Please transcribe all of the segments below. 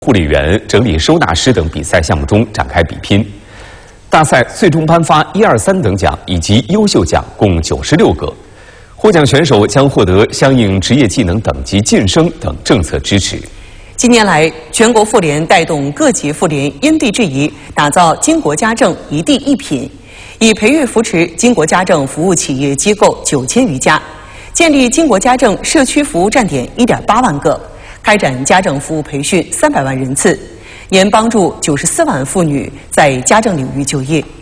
护理员、整理收纳师等比赛项目中展开比拼。大赛最终颁发1、2、3等奖以及优秀奖共96个，获奖选手将获得相应职业技能等级晋升等政策支持。 近年来，全国妇联带动各级妇联因地制宜，打造经国家政一地一品，以培育扶持经国家政服务企业机构9000余家，建立经国家政社区服务站点1.8万个。 开展家政服务培训300万人次，年帮助94万妇女在家政领域就业。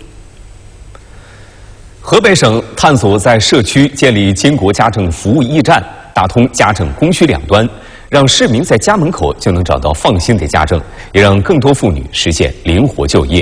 河北省探索在社区建立经国家政服务驿站，打通家政供需两端，让市民在家门口就能找到放心的家政，也让更多妇女实现灵活就业。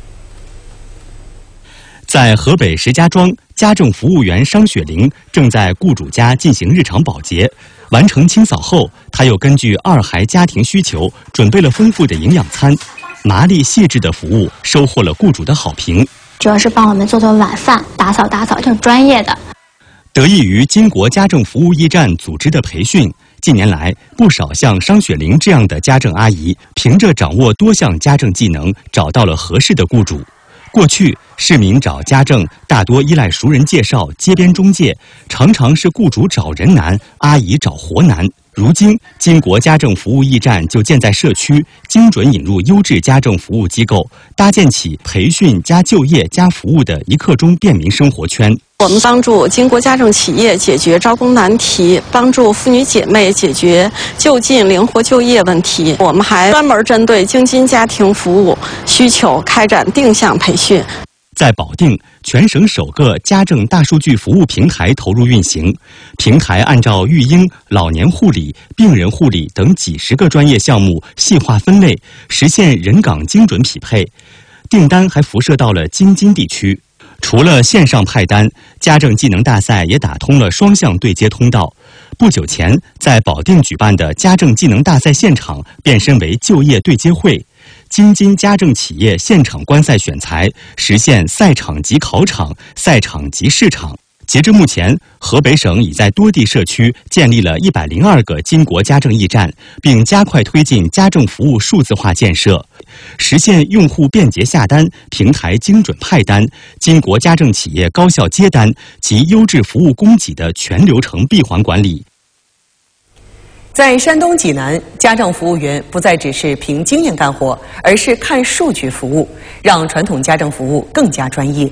在河北石家庄，家政服务员商雪玲正在雇主家进行日常保洁。 完成清扫后，她又根据2孩家庭需求，准备了丰富的营养餐。麻利细致的服务收获了雇主的好评。 主要是帮我们做晚饭，打扫，挺专业的。 得益于经国家政服务驿站组织的培训，近年来不少像商雪玲这样的家政阿姨，凭着掌握多项家政技能，找到了合适的雇主。 过去，市民找家政大多依赖熟人介绍、街边中介，常常是雇主找人难，阿姨找活难。如今，经国家政服务驿站就建在社区，精准引入优质家政服务机构，搭建起培训加就业加服务的一刻钟便民生活圈。 我们帮助经国家政企业解决招工难题，帮助妇女姐妹解决就近灵活就业问题。我们还专门针对京津家庭服务需求开展定向培训。 在保定，全省首个家政大数据服务平台投入运行。平台按照育婴、老年护理、病人护理等几十个专业项目细化分类，实现人岗精准匹配。订单还辐射到了京津地区。 除了线上派单，家政技能大赛也打通了双向对接通道。不久前，在保定举办的家政技能大赛现场变身为就业对接会，京津家政企业现场观赛选材，实现赛场即考场、赛场即市场。截至目前，河北省已在多地社区建立了102个经国家政驿站，并加快推进家政服务数字化建设，实现用户便捷下单、平台精准派单、经国家政企业高效接单及优质服务供给的全流程闭环管理。 在山东济南，家政服务员不再只是凭经验干活，而是看数据服务，让传统家政服务更加专业。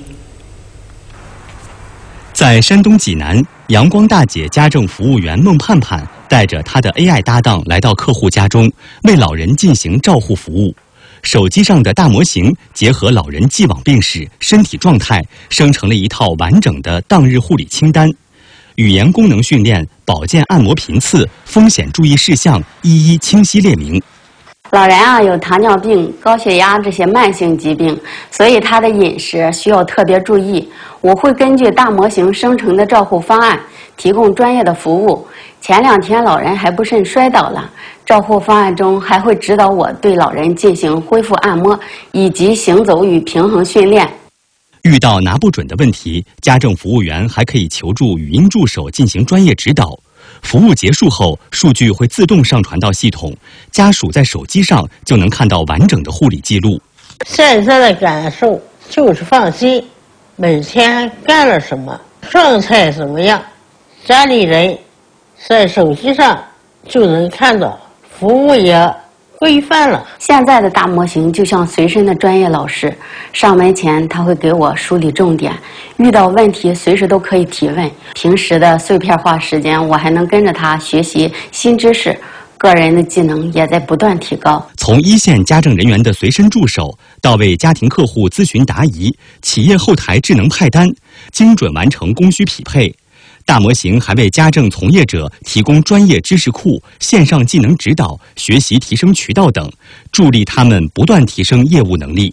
在山东济南，阳光大姐家政服务员孟盼盼带着她的 AI 搭档来到客户家中，为老人进行照护服务。手机上的大模型结合老人既往病史、身体状态，生成了一套完整的当日护理清单。语言功能训练、保健按摩频次、风险注意事项一一清晰列明。 老人啊，有糖尿病、高血压这些慢性疾病，所以他的饮食需要特别注意。我会根据大模型生成的照护方案，提供专业的服务。前2天老人还不慎摔倒了，照护方案中还会指导我对老人进行恢复按摩以及行走与平衡训练。 遇到拿不准的问题，家政服务员还可以求助语音助手进行专业指导。 服务结束后，数据会自动上传到系统，家属在手机上就能看到完整的护理记录。 现在的感受就是放心，每天干了什么，状态怎么样，家里人在手机上就能看到，服务也规范了。 现在的大模型就像随身的专业老师，上门前他会给我梳理重点，遇到问题随时都可以提问。平时的碎片化时间，我还能跟着他学习新知识，个人的技能也在不断提高。 从一线家政人员的随身助手，到为家庭客户咨询答疑，企业后台智能派单，精准完成供需匹配。 大模型还为家政从业者提供专业知识库、线上技能指导、学习提升渠道等，助力他们不断提升业务能力。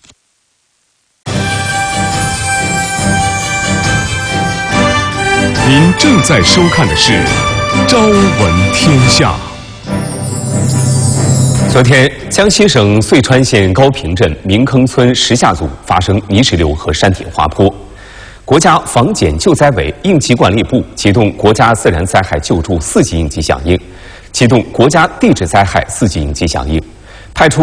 您正在收看的是《朝闻天下》。 昨天，江西省遂川县高坪镇明坑村石下组发生泥石流和山体滑坡。 国家防检救灾委应急管理部启动国家自然灾害救助4级应急响应，启动国家地质灾害4级应急响应， 派出